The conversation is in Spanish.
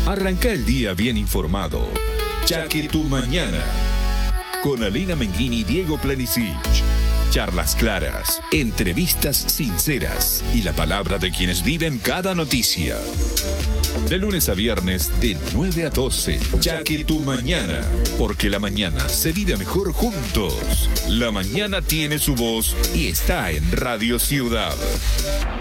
Arranca el día bien informado. Ya que tu mañana. Con Alina Menguín y Diego Planisic. Charlas claras, entrevistas sinceras y la palabra de quienes viven cada noticia. De lunes a viernes, de 9 a 12. Ya que tu mañana. Porque la mañana se vive mejor juntos. La mañana tiene su voz y está en Radio Ciudad.